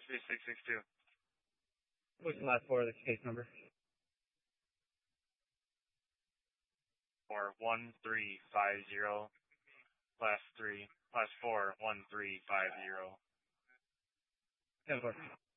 3662. What's the last four of the case number? Or 1350. Last four, 1350. 10-4.